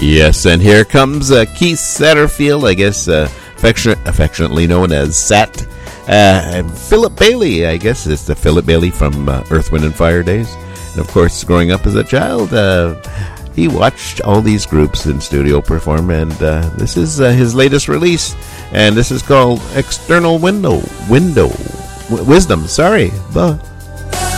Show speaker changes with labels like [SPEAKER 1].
[SPEAKER 1] Yes, and here comes Keith Satterfield, I guess affectionately known as Sat. And Philip Bailey, I guess it's the Philip Bailey from Earth, Wind & Fire days. And of course, growing up as a child, he watched all these groups in studio perform, and this is his latest release, and this is called External Wisdom. Sorry,